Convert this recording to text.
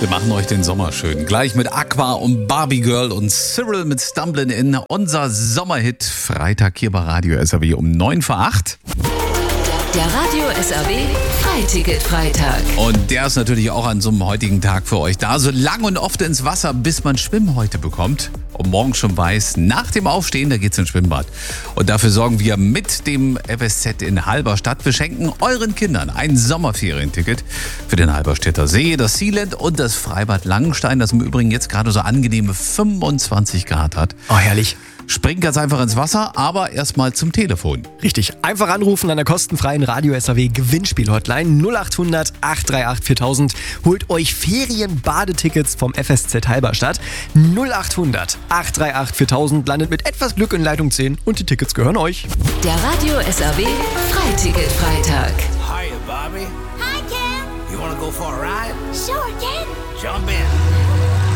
Wir machen euch den Sommer schön. Gleich mit Aqua und Barbie Girl und Cyril mit Stumblin' In. Unser Sommerhit Freitag hier bei Radio SAW um 9:08. Der Radio SAW Freiticket-Freitag. Und der ist natürlich auch an so einem heutigen Tag für euch da. So lang und oft ins Wasser, bis man Schwimmhäute bekommt. Und morgen schon weiß, nach dem Aufstehen, da geht's ins Schwimmbad. Und dafür sorgen wir mit dem FSZ in Halberstadt. Wir schenken euren Kindern ein Sommerferienticket für den Halberstädter See, das Sealand und das Freibad Langenstein, das im Übrigen jetzt gerade so angenehme 25 Grad hat. Oh, herrlich. Springt ganz einfach ins Wasser, aber erstmal zum Telefon. Richtig. Einfach anrufen an der kostenfreien Radio SAW Gewinnspiel-Hotline 0800 838 4000. Holt euch Ferien-Badetickets vom FSZ Halberstadt. 0800 838 4000. Landet mit etwas Glück in Leitung 10 und die Tickets gehören euch. Der Radio SAW Freiticket-Freitag. Hiya, Bobby. Hi, Ken. You wanna go for a ride? Sure, Ken. Jump in.